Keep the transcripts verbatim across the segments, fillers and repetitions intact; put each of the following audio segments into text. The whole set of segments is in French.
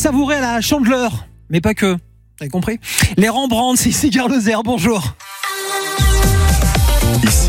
savourer à la Chandeleur, mais pas que. Vous avez compris ? Les Rembrandt, c'est ici Gare Lozère, bonjour. Ici,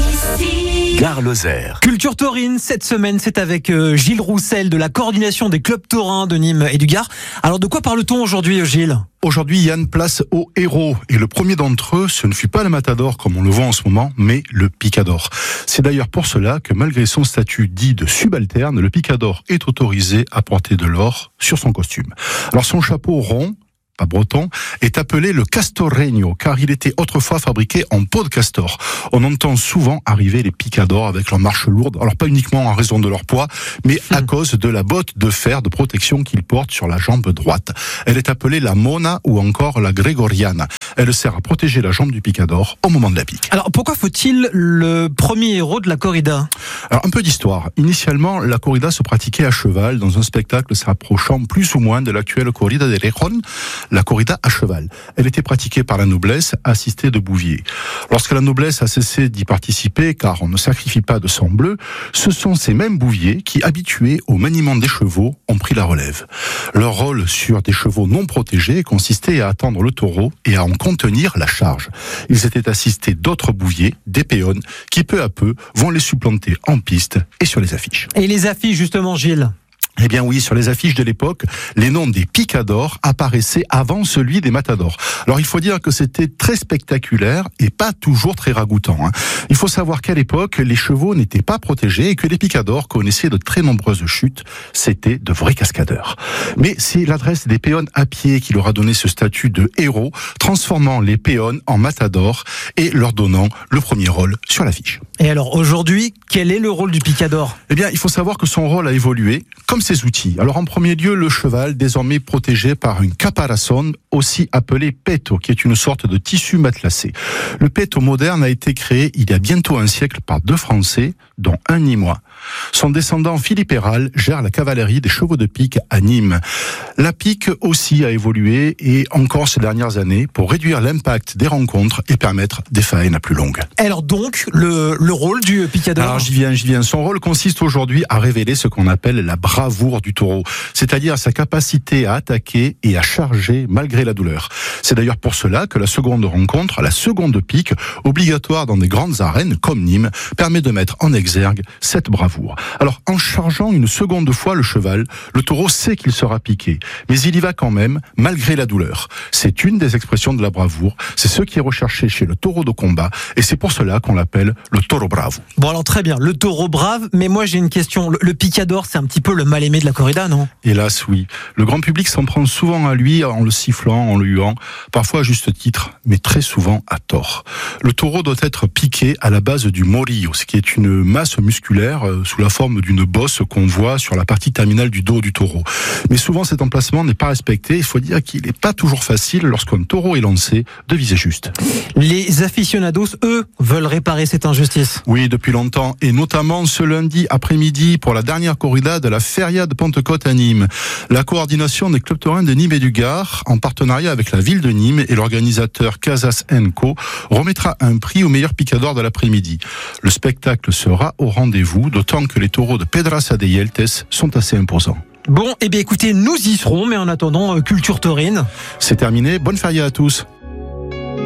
Gare Lozère. Culture taurine, cette semaine, c'est avec euh, Gilles Roussel de la coordination des clubs taurins de Nîmes et du Gard. Alors de quoi parle-t-on aujourd'hui, Gilles ? Aujourd'hui, Yann, place aux héros. Et le premier d'entre eux, ce ne fut pas le matador comme on le voit en ce moment, mais le picador. C'est d'ailleurs pour cela que malgré son statut dit de subalterne, le picador est autorisé à porter de l'or sur son costume. Alors son chapeau rond, pas breton, est appelé le castoreño, car il était autrefois fabriqué en peau de castor. On entend souvent arriver les picadors avec leurs marches lourdes, alors pas uniquement en raison de leur poids, mais à cause de la botte de fer de protection qu'ils portent sur la jambe droite. Elle est appelée la mona ou encore la gregoriana. Elle sert à protéger la jambe du picador au moment de la pique. Alors pourquoi faut-il le premier héros de la corrida ? Alors un peu d'histoire. Initialement, la corrida se pratiquait à cheval dans un spectacle s'approchant plus ou moins de l'actuelle corrida de Rejon, la corrida à cheval. Elle était pratiquée par la noblesse, assistée de bouviers. Lorsque la noblesse a cessé d'y participer, car on ne sacrifie pas de sang bleu, ce sont ces mêmes bouviers qui, habitués au maniement des chevaux, ont pris la relève. Leur rôle sur des chevaux non protégés consistait à attendre le taureau et à en contenir la charge. Ils étaient assistés d'autres bouviers, des péons, qui peu à peu vont les supplanter en piste et sur les affiches. Et les affiches justement, Gilles ? Eh bien oui, sur les affiches de l'époque, les noms des picadors apparaissaient avant celui des matadors. Alors il faut dire que c'était très spectaculaire et pas toujours très ragoûtant. Hein. Il faut savoir qu'à l'époque, les chevaux n'étaient pas protégés et que les picadors connaissaient de très nombreuses chutes. C'était de vrais cascadeurs. Mais c'est l'adresse des péons à pied qui leur a donné ce statut de héros, transformant les péons en matadors et leur donnant le premier rôle sur l'affiche. Et alors aujourd'hui, quel est le rôle du picador ? Eh bien, il faut savoir que son rôle a évolué, comme ses outils. Alors en premier lieu, le cheval, désormais protégé par une caparazón, aussi appelé peto, qui est une sorte de tissu matelassé. Le peto moderne a été créé il y a bientôt un siècle par deux Français, dont un Nîmois. Son descendant Philippe Héral gère la cavalerie des chevaux de pique à Nîmes. La pique aussi a évolué, et encore ces dernières années, pour réduire l'impact des rencontres et permettre des faines à plus longues. Alors donc, le, le rôle du picador ? Alors j'y viens, j'y viens. Son rôle consiste aujourd'hui à révéler ce qu'on appelle la bravoure du taureau, c'est-à-dire sa capacité à attaquer et à charger malgré la douleur. C'est d'ailleurs pour cela que la seconde rencontre, la seconde pique, obligatoire dans des grandes arènes comme Nîmes, permet de mettre en exergue cette bravoure. Alors en chargeant une seconde fois le cheval, le taureau sait qu'il sera piqué, mais il y va quand même malgré la douleur. C'est une des expressions de la bravoure, c'est ce qui est recherché chez le taureau de combat, et c'est pour cela qu'on l'appelle le taureau bravo. Bon alors très bien, le taureau brave, mais moi j'ai une question, le, le picador c'est un petit peu le mal-aimé de la corrida, non ? Hélas, oui. Le grand public s'en prend souvent à lui en le sifflant, en le huant, parfois à juste titre, mais très souvent à tort. Le taureau doit être piqué à la base du morillo, ce qui est une masse musculaire euh, sous la forme d'une bosse qu'on voit sur la partie terminale du dos du taureau. Mais souvent cet emplacement n'est pas respecté. Il faut dire qu'il n'est pas toujours facile, lorsqu'un taureau est lancé, de viser juste. Les aficionados, eux, veulent réparer cette injustice. Oui, depuis longtemps, et notamment ce lundi après-midi pour la dernière corrida de la Feria de Pentecôte à Nîmes. La coordination des clubs taurins de Nîmes et du Gard, en partenariat avec la ville de Nîmes et l'organisateur Casas and Co, remettra un prix au meilleur picador de l'après-midi. Le spectacle sera au rendez-vous, d'autant que les taureaux de Pedraza de Yeltes sont assez imposants. Bon, eh bien écoutez, nous y serons, mais en attendant, euh, culture taurine. C'est terminé, bonne feria à tous.